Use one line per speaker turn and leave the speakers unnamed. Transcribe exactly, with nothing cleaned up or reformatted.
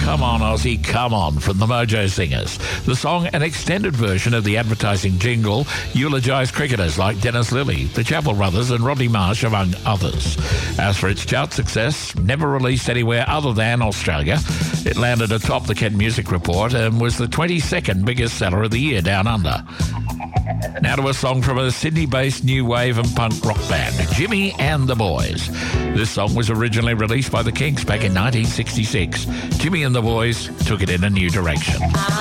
Come On Aussie, Come On from the Mojo Singers. The song, an extended version of the advertising jingle, eulogised cricketers like Dennis Lilly, the Chappell Brothers and Rodney Marsh, among others. As for its chart success, never released anywhere other than Australia, it landed atop the Ken Music Report and was the twenty-second biggest seller of the year down under. Now to a song from a Sydney-based new wave and punk rock band, Jimmy and the Boys. This song was originally released by the Kinks back in nineteen sixty-six. Jimmy and the Boys took it in a new direction.